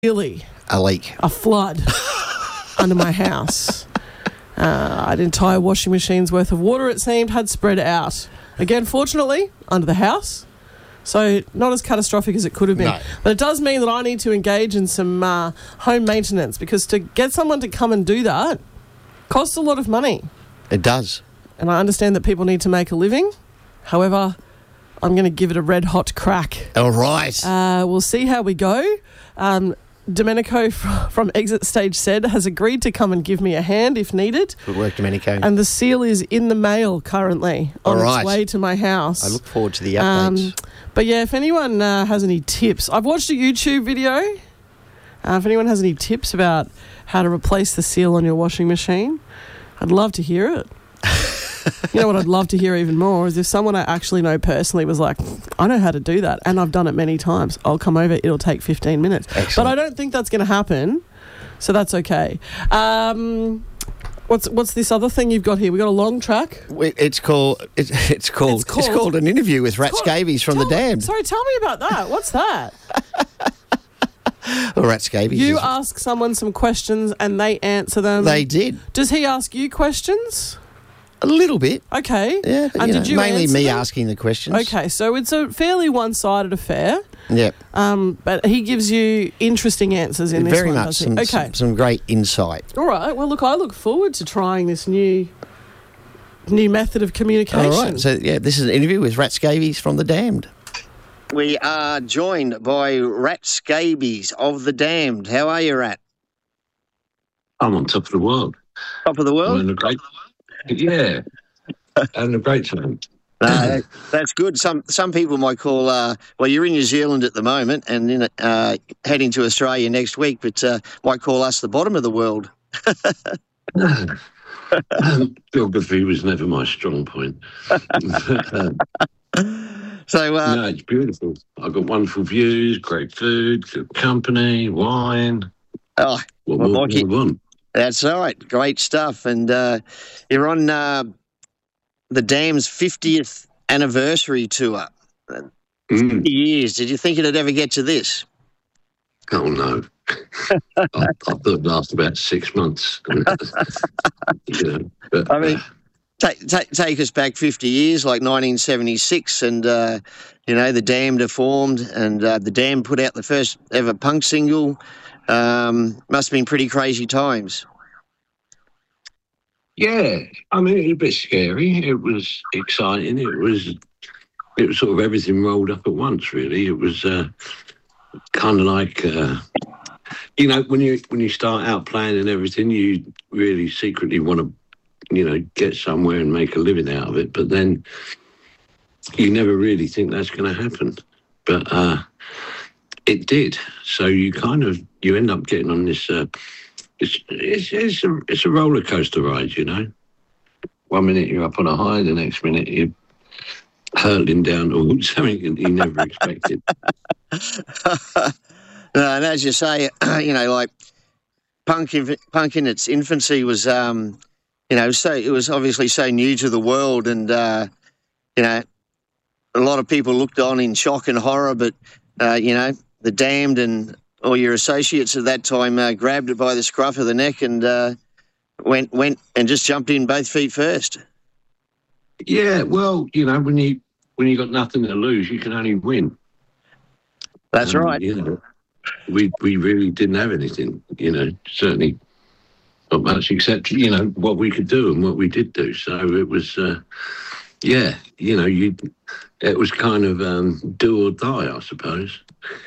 really A leak. a flood under my house. An entire washing machine's worth of water, it seemed, had spread out. Again, fortunately, under the house. So not as catastrophic as it could have been. No. But it does mean that I need to engage in some home maintenance, because to get someone to come and do that costs a lot of money. It does. And I understand that people need to make a living. However, I'm going to give it a red hot crack. All right. We'll see how we go. Domenico from Exit Stage said has agreed to come and give me a hand if needed. Good work, Domenico. And the seal is in the mail currently on All right. its way to my house. I look forward to the updates. But yeah, if anyone has any tips, I've watched a YouTube video. If anyone has any tips about how to replace the seal on your washing machine, I'd love to hear it. You know what I'd love to hear even more is if someone I actually know personally was like, I know how to do that and I've done it many times. I'll come over, it'll take 15 minutes. Excellent. But I don't think that's going to happen, so that's okay. What's this other thing you've got here? We got a long track. It's called an interview with Rat Scabies from The Damned. Sorry, tell me about that. What's that? Well, Rat Scabies. You ask someone some questions and they answer them. They did. Does he ask you questions? A little bit. Okay. Yeah. But, And did you mainly answer me them? asking the questions. Okay, so it's a fairly one-sided affair. Yep. But he gives you interesting answers in this Very one, much. does he? Okay. Some great insight. All right. Well, look, I look forward to trying this new method of communication. All right. So, yeah, this is an interview with Rat Scabies from The Damned. We are joined by Rat Scabies of The Damned. How are you, Rat? I'm on top of the world. Top of the I'm world? in a great, yeah, having a great time. That's good. Some people might call, well, you're in New Zealand at the moment and heading to Australia next week, but might call us the bottom of the world. Geography was never my strong point. So, no, it's beautiful. I've got wonderful views, great food, good company, wine. oh, What well, more like do you want? that's all right. Great stuff. And you're on the Dam's 50th anniversary tour. 50 years. Did you think it'd ever get to this? Oh, no. I thought it'd last about 6 months. But, I mean, take us back 50 years, like 1976, and, the Damned are formed, and the Damned put out the first ever punk single. Must have been pretty crazy times. yeah, I mean, it was a bit scary. It was exciting. It was sort of everything rolled up at once, really. It was kind of like, when you start out playing and everything, you really secretly want to, get somewhere and make a living out of it. But then you never really think that's going to happen. But it did. So you end up getting on this. It's a roller coaster ride, 1 minute you're up on a high, the next minute you're hurtling down to something you never expected. No, and as you say, like punk in its infancy was, so it was obviously so new to the world, and a lot of people looked on in shock and horror. But the Damned and all your associates at that time grabbed it by the scruff of the neck and went and just jumped in both feet first. Yeah, well, when you got nothing to lose, you can only win. That's right. We really didn't have anything, certainly not much except, what we could do and what we did do. So it was, it was kind of do or die, I suppose.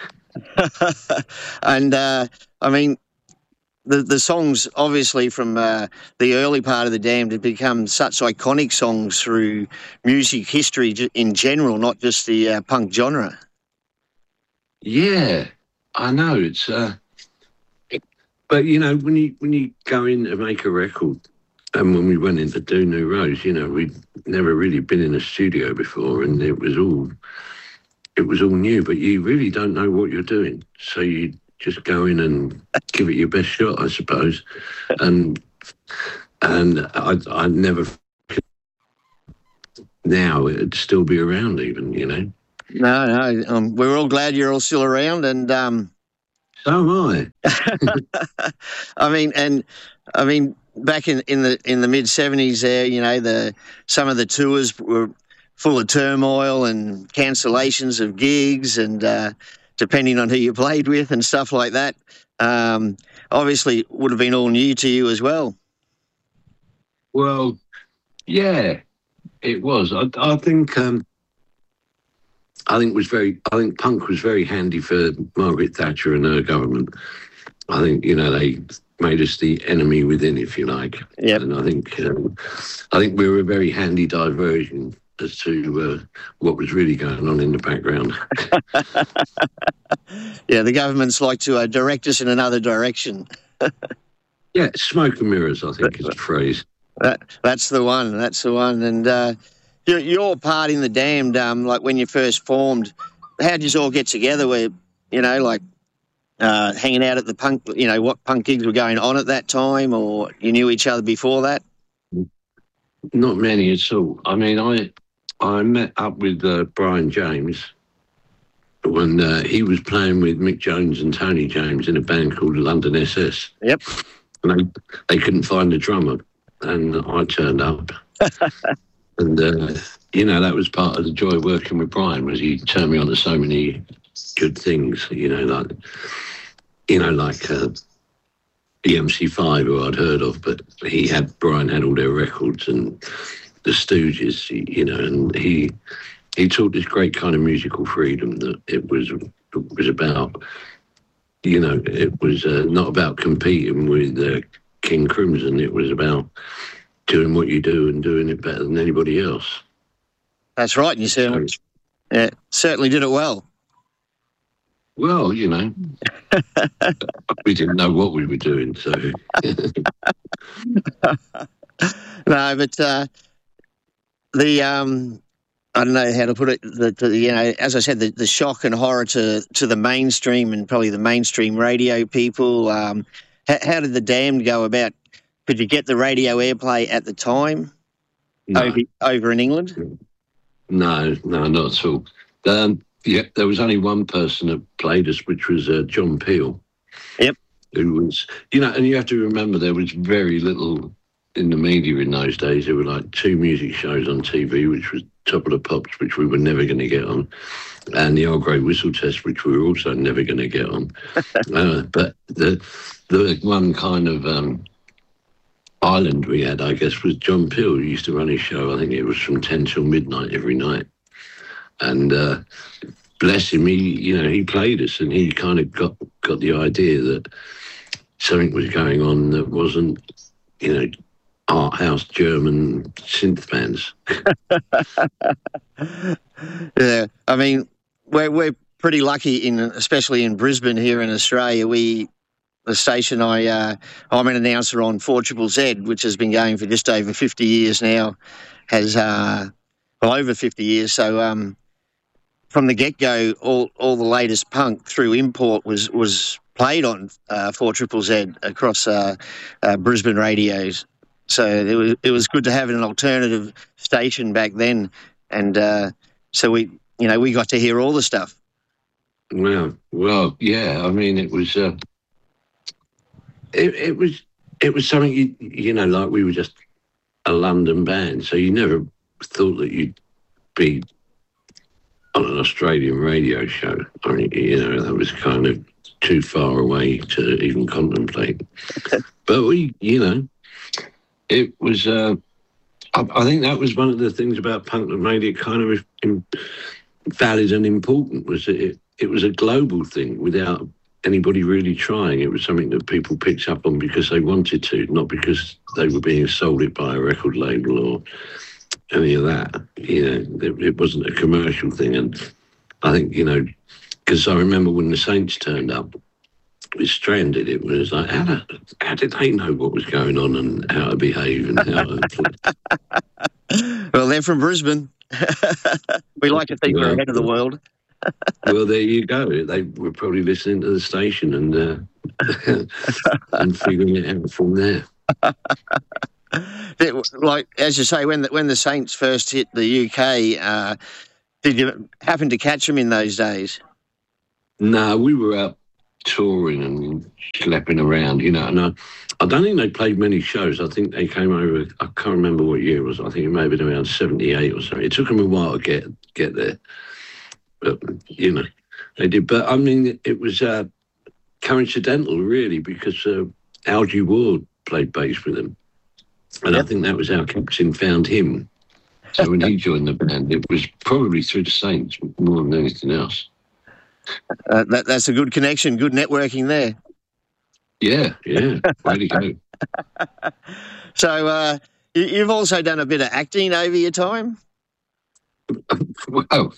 And, I mean, the songs, obviously, from the early part of The Damned had become such iconic songs through music history in general, not just the punk genre. Yeah, I know. It's, but when you go in to make a record, and when we went in to do New Rose, we'd never really been in a studio before, and it was all new. But you really don't know what you're doing, so you just go in and give it your best shot, I suppose. And I never. Now it'd still be around, even. No, we're all glad you're all still around, and So am I. I mean, back in the mid '70s, there, some of the tours were full of turmoil and cancellations of gigs, and depending on who you played with and stuff like that. Obviously, it would have been all new to you as well. Well, yeah, it was. I think punk was very handy for Margaret Thatcher and her government. I think they made us the enemy within, if you like. Yep. And I think we were a very handy diversion as to what was really going on in the background. Yeah, the governments like to direct us in another direction. Yeah, smoke and mirrors, I think, is the phrase. That's the one. And your part in the Damned, like when you first formed, how did you all get together? Where hanging out at the punk, what punk gigs were going on at that time, or you knew each other before that? Not many at all. I mean, I met up with Brian James when he was playing with Mick Jones and Tony James in a band called London SS. Yep. And they couldn't find a drummer, and I turned up. And, that was part of the joy of working with Brian, was he turned me on to so many good things, like EMC5, who I'd heard of, but Brian had all their records, and the Stooges, and he taught this great kind of musical freedom that it was about, it was not about competing with King Crimson. It was about doing what you do and doing it better than anybody else. That's right, and you certainly did it well. Well, we didn't know what we were doing, so. No, but I don't know how to put it. As I said, the shock and horror to the mainstream and probably the mainstream radio people. How did the Damned go about? Could you get the radio airplay at the time? No. Over in England? No, not at all. There was only one person that played us, which was John Peel. Yep. Who was, and you have to remember there was very little in the media in those days. There were like 2 music shows on TV, which was Top of the Pops, which we were never going to get on, and the Old Grey Whistle Test, which we were also never going to get on. But the one kind of island we had, I guess, was John Peel, who used to run his show. I think it was from 10 till midnight every night. And bless him, he played us, and he kind of got the idea that something was going on that wasn't, art house German synth bands. Yeah, I mean, we're pretty lucky especially in Brisbane here in Australia. The station I'm an announcer on 4ZZZ, which has been going for just over 50 years now, has over 50 years. So from the get-go, all the latest punk through import was played on 4ZZZ across Brisbane radios. So it was good to have an alternative station back then, and so we got to hear all the stuff. Well, yeah. I mean, it was it was something like we were just a London band, so you never thought that you'd be on an Australian radio show. I mean, that was kind of too far away to even contemplate. But it was. I think that was one of the things about punk that made it kind of valid and important, was that it was a global thing without anybody really trying. It was something that people picked up on because they wanted to, not because they were being sold it by a record label or any of that. It wasn't a commercial thing. And I think, because I remember when the Saints turned up with Stranded, it was like, how did they know what was going on and how to behave and how to... Well, they're from Brisbane. We like to think we're ahead of the world. Well, there you go. They were probably listening to the station and and figuring it out from there. Like, as you say, when the Saints first hit the UK, did you happen to catch them in those days? No, we were out touring and schlepping around, you know. And I don't think they played many shows. I think they came over, I can't remember what year it was. I think it may have been around 78 or something. It took them a while to get there. But, you know, they did. But, I mean, it was coincidental, really, because Algie Ward played bass with him. And I think that was how Captain found him. So when he joined the band, it was probably through the Saints more than anything else. That's a good connection, good networking there. Yeah, way to go. So you've also done a bit of acting over your time? Well,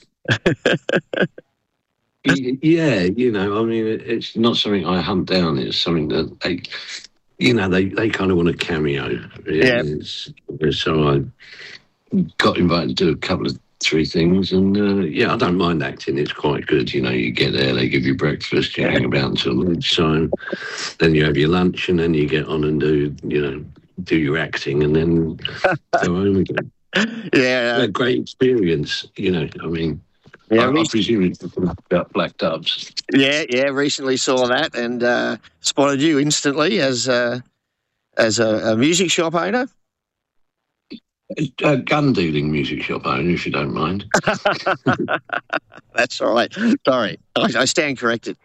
yeah, you know, I mean, it's not something I hunt down. It's something that they kind of want a cameo. Yeah. So I got invited to do a couple of 3 things, and I don't mind acting. It's quite good. You know, you get there, they give you breakfast, you hang about until lunchtime, then you have your lunch, and then you get on and do your acting, and then go home again. Yeah, a great experience. You know, I mean. Yeah, I presume it's about Black Doves. Yeah, recently saw that and spotted you instantly as a music shop owner. A gun-dealing music shop owner, if you don't mind. That's all right. Sorry, I stand corrected.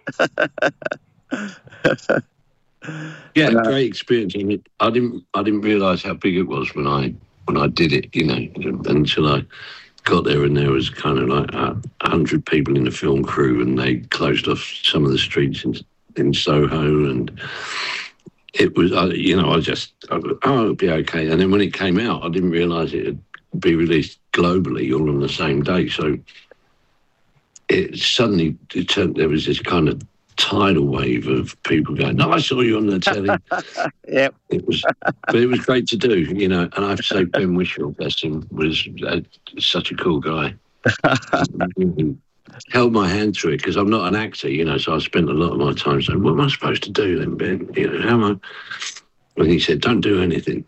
Yeah, great experience. I didn't realise how big it was when I did it. You know, until I got there, and there was kind of like 100 people in the film crew, and they closed off some of the streets in Soho, and it was, I thought, it'll be okay. And then when it came out, I didn't realise it would be released globally all on the same day. So it suddenly there was this kind of tidal wave of people going, "No, I saw you on the telly." Yep. But it was great to do, you know. And I have to say, Ben Whishaw, bless him, was such a cool guy. He held my hand through it, because I'm not an actor, you know. So I spent a lot of my time saying, "What am I supposed to do then, Ben? You know, how am I?" And he said, "Don't do anything."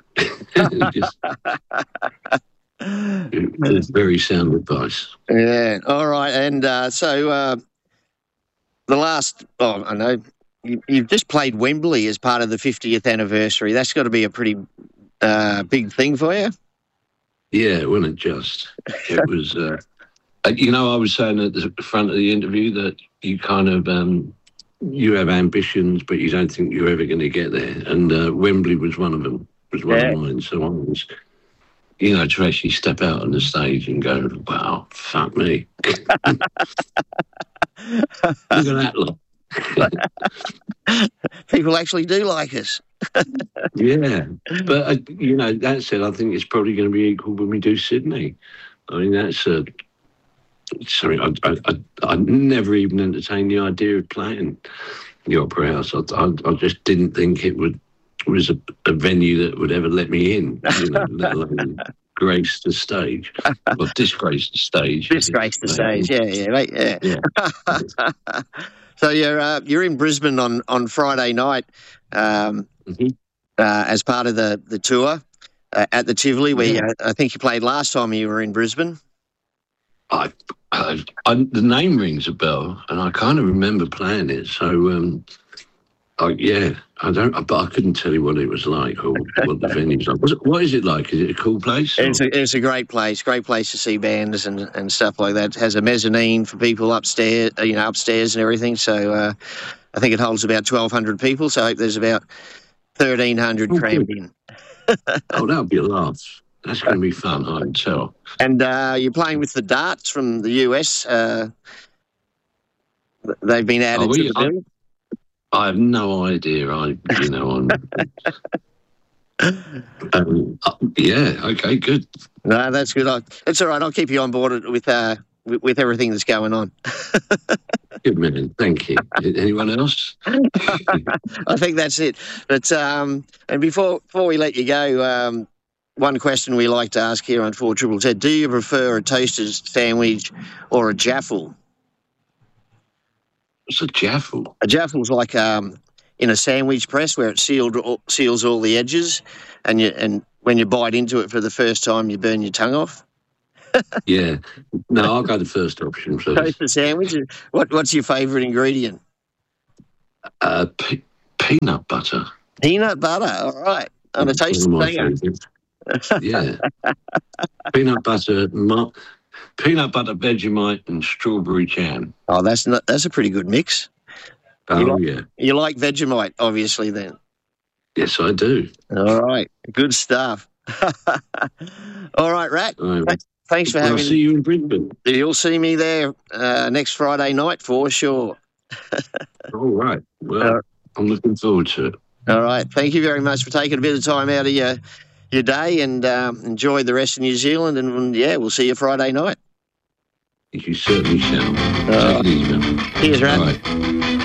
It was very sound advice. Yeah. All right. And so. The last, I know, you've just played Wembley as part of the 50th anniversary. That's got to be a pretty big thing for you. Yeah, it wasn't just. It was, you know, I was saying at the front of the interview that you kind of, you have ambitions, but you don't think you're ever going to get there. And Wembley was one of them, was one of mine. So I was, you know, to actually step out on the stage and go, "Wow, fuck me." Look at that lot. People actually do like us. Yeah. But, you know, that said, I think it's probably going to be equal when we do Sydney. I mean, that's sorry, I never even entertained the idea of playing the Opera House. I just didn't think it was a venue that would ever let me in, you know, let alone grace the stage, or disgrace the stage. Disgrace the stage, yeah. So you're in Brisbane on Friday night as part of the tour at the Tivoli, where I think you played last time you were in Brisbane. The name rings a bell, and I kind of remember playing it. So but I couldn't tell you what it was like or what the venue's like. What is it like? Is it a cool place? It's a great place to see bands and stuff like that. It has a mezzanine for people upstairs and everything. So I think it holds about 1,200 people. So I hope there's about 1,300 crammed in. Oh, that'll be a laugh. That's going to be fun, I can tell. And you're playing with the Darts from the US. They've been added to the bill. I have no idea. Okay, good. No, that's good. It's all right. I'll keep you on board with everything that's going on. Good man. Thank you. Anyone else? I think that's it. But and before we let you go, one question we like to ask here on 4 Triple T: do you prefer a toasted sandwich or a jaffle? What's a jaffle? A jaffle's like in a sandwich press where it seals all the edges, and when you bite into it for the first time, you burn your tongue off. Yeah. No, I'll go the first option first. Toasted sandwich. What's your favourite ingredient? Peanut butter. Peanut butter. All right. And a taste of Yeah. Peanut butter, Vegemite, and strawberry jam. Oh, that's a pretty good mix. Yeah. You like Vegemite, obviously, then? Yes, I do. All right. Good stuff. All right, Rat. Thanks for having me. I'll see you in Brisbane. You'll see me there next Friday night for sure. All right. Well, I'm looking forward to it. All right. Thank you very much for taking a bit of time out of your day, and enjoy the rest of New Zealand. And, we'll see you Friday night. You certainly shall. Take it easy, man. Cheers, Rat. All right.